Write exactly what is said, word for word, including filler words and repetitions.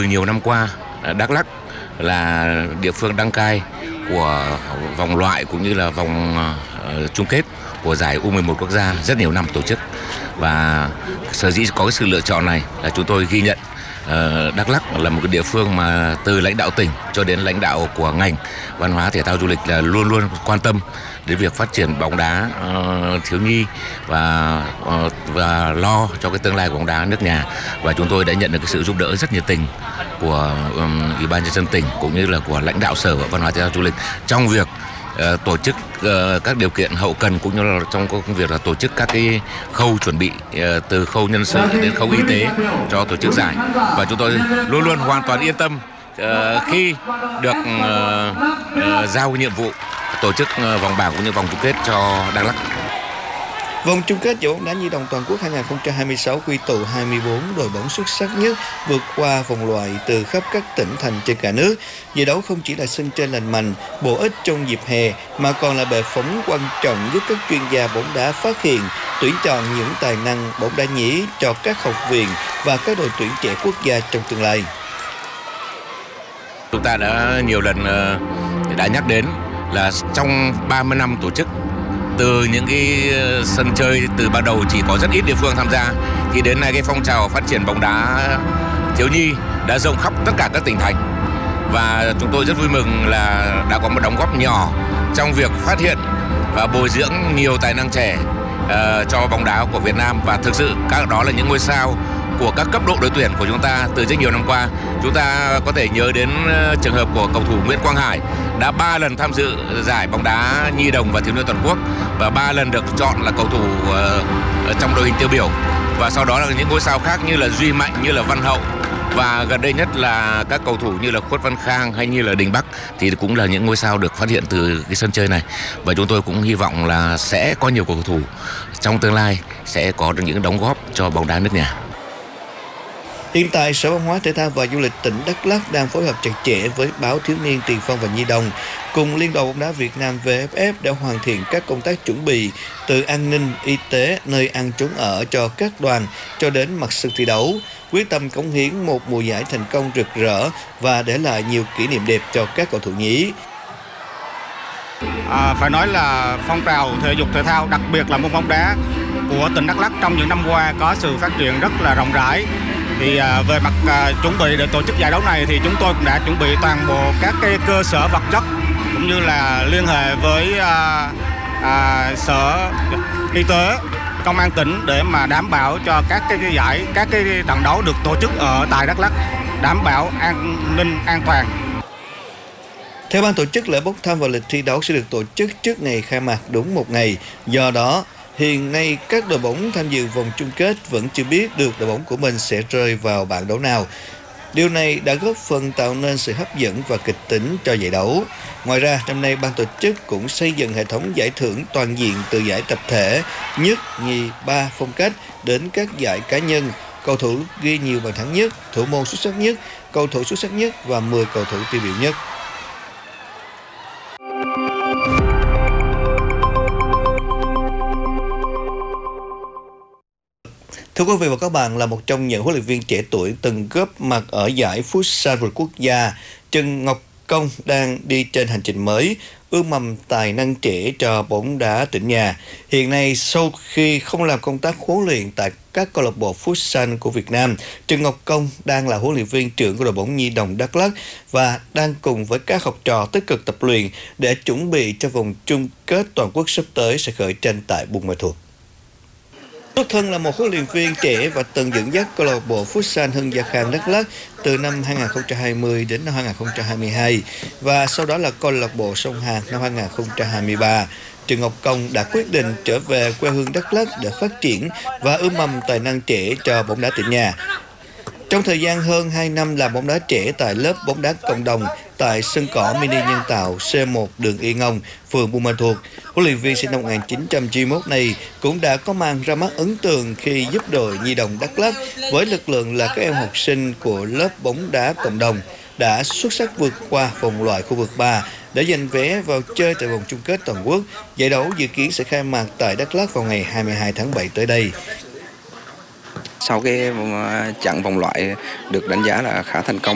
nhiều năm qua, Đắk Lắk là địa phương đăng cai của vòng loại cũng như là vòng uh, chung kết của giải U mười một quốc gia rất nhiều năm tổ chức. Và sở dĩ có cái sự lựa chọn này là chúng tôi ghi nhận uh, Đắk Lắk là một cái địa phương mà từ lãnh đạo tỉnh cho đến lãnh đạo của ngành văn hóa thể thao du lịch là luôn luôn quan tâm đến việc phát triển bóng đá uh, thiếu nhi và uh, và lo cho cái tương lai của bóng đá nước nhà. Và chúng tôi đã nhận được cái sự giúp đỡ rất nhiệt tình của um, Ủy ban nhân dân tỉnh cũng như là của lãnh đạo Sở Văn hóa Thể thao Du lịch trong việc uh, tổ chức uh, các điều kiện hậu cần cũng như là trong công việc là tổ chức các cái khâu chuẩn bị uh, từ khâu nhân sự đến khâu y tế cho tổ chức giải. Và chúng tôi luôn luôn hoàn toàn yên tâm uh, khi được uh, uh, giao nhiệm vụ tổ chức uh, vòng bảng cũng như vòng chung kết cho Đắk Lắk. Vòng chung kết giải bóng đá nhi đồng toàn quốc hai không hai sáu quy tụ hai mươi bốn đội bóng xuất sắc nhất vượt qua vòng loại từ khắp các tỉnh thành trên cả nước. Giải đấu không chỉ là sân chơi lành mạnh, bổ ích trong dịp hè mà còn là bệ phóng quan trọng giúp các chuyên gia bóng đá phát hiện, tuyển chọn những tài năng bóng đá nhí cho các học viện và các đội tuyển trẻ quốc gia trong tương lai. Chúng ta đã nhiều lần đã nhắc đến là trong ba mươi năm tổ chức, từ những cái sân chơi từ ban đầu chỉ có rất ít địa phương tham gia thì đến nay cái phong trào phát triển bóng đá thiếu nhi đã rộng khắp tất cả các tỉnh thành. Và chúng tôi rất vui mừng là đã có một đóng góp nhỏ trong việc phát hiện và bồi dưỡng nhiều tài năng trẻ uh, cho bóng đá của Việt Nam. Và thực sự các đó là những ngôi sao của các cấp độ đội tuyển của chúng ta từ rất nhiều năm qua. Chúng ta có thể nhớ đến uh, trường hợp của cầu thủ Nguyễn Quang Hải đã ba lần tham dự giải bóng đá nhi đồng và thiếu niên toàn quốc và ba lần được chọn là cầu thủ uh, trong đội hình tiêu biểu. Và sau đó là những ngôi sao khác như là Duy Mạnh, như là Văn Hậu, và gần đây nhất là các cầu thủ như là Khuất Văn Khang hay như là Đình Bắc thì cũng là những ngôi sao được phát hiện từ cái sân chơi này. Và chúng tôi cũng hy vọng là sẽ có nhiều cầu thủ trong tương lai sẽ có được những đóng góp cho bóng đá nước nhà. Hiện tại, Sở Văn hóa Thể thao và Du lịch tỉnh Đắk Lắk đang phối hợp chặt chẽ với Báo Thiếu niên Tiền phong và Nhi đồng cùng Liên đoàn bóng đá Việt Nam vê ép ép để hoàn thiện các công tác chuẩn bị từ an ninh, y tế, nơi ăn trốn ở cho các đoàn cho đến mặt sân thi đấu, quyết tâm cống hiến một mùa giải thành công rực rỡ và để lại nhiều kỷ niệm đẹp cho các cầu thủ nhí. À, phải nói là phong trào thể dục thể thao, đặc biệt là môn bóng đá của tỉnh Đắk Lắk trong những năm qua có sự phát triển rất là rộng rãi. Thì à, về mặt à, chuẩn bị để tổ chức giải đấu này thì chúng tôi cũng đã chuẩn bị toàn bộ các cái cơ sở vật chất cũng như là liên hệ với à, à, sở y tế, công an tỉnh để mà đảm bảo cho các cái giải, các cái trận đấu được tổ chức ở tại Đắk Lắk đảm bảo an ninh an toàn. Theo ban tổ chức, lễ bốc thăm và lịch thi đấu sẽ được tổ chức trước ngày khai mạc đúng một ngày. Do đó, hiện nay các đội bóng tham dự vòng chung kết vẫn chưa biết được đội bóng của mình sẽ rơi vào bảng đấu nào. Điều này đã góp phần tạo nên sự hấp dẫn và kịch tính cho giải đấu. Ngoài ra, năm nay ban tổ chức cũng xây dựng hệ thống giải thưởng toàn diện từ giải tập thể, nhất, nhì, ba phong cách đến các giải cá nhân, cầu thủ ghi nhiều bàn thắng nhất, thủ môn xuất sắc nhất, cầu thủ xuất sắc nhất và mười cầu thủ tiêu biểu nhất. Thưa quý vị và các bạn, là một trong những huấn luyện viên trẻ tuổi từng góp mặt ở giải Futsal vượt quốc gia, Trần Ngọc Công đang đi trên hành trình mới, ươm mầm tài năng trẻ cho bóng đá tỉnh nhà. Hiện nay, sau khi không làm công tác huấn luyện tại các câu lạc bộ Futsal của Việt Nam, Trần Ngọc Công đang là huấn luyện viên trưởng của đội bóng nhi đồng Đắk Lắk và đang cùng với các học trò tích cực tập luyện để chuẩn bị cho vòng chung kết toàn quốc sắp tới sẽ khởi tranh tại Buôn Ma Thuột. Xuất thân là một huấn luyện viên trẻ và từng dẫn dắt câu lạc bộ Futsal Hưng Gia Khang Đắk Lắk từ năm hai không hai không đến năm hai không hai hai và sau đó là câu lạc bộ Sông Hàn năm hai không hai ba. Trần Ngọc Công đã quyết định trở về quê hương Đắk Lắk để phát triển và ươm mầm tài năng trẻ cho bóng đá tỉnh nhà. Trong thời gian hơn hai năm làm bóng đá trẻ tại lớp bóng đá cộng đồng tại sân cỏ mini nhân tạo C một đường Yên Ông, phường Buôn Ma Thuột, huấn luyện viên sinh năm một nghìn chín trăm chín mươi mốt này cũng đã có màn ra mắt ấn tượng khi giúp đội nhi đồng Đắk Lắk với lực lượng là các em học sinh của lớp bóng đá cộng đồng đã xuất sắc vượt qua vòng loại khu vực ba để giành vé vào chơi tại vòng chung kết toàn quốc. Giải đấu dự kiến sẽ khai mạc tại Đắk Lắk vào ngày hai mươi hai tháng bảy tới đây. Sau cái chặng vòng loại được đánh giá là khá thành công